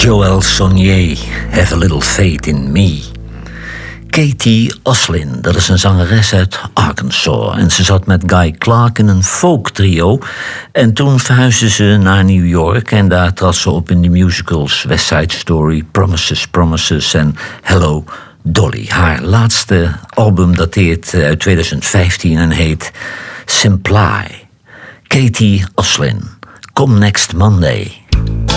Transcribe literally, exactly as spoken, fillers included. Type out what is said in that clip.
Joel Sonier, Have a Little Faith in Me. Katie Oslin, dat is een zangeres uit Arkansas. En ze zat met Guy Clark in een folktrio. En toen verhuisde ze naar New York. En daar trad ze op in de musicals West Side Story, Promises, Promises en Hello Dolly. Haar laatste album dateert uit twintig vijftien en heet Simply. Katie Oslin, Come Next Monday.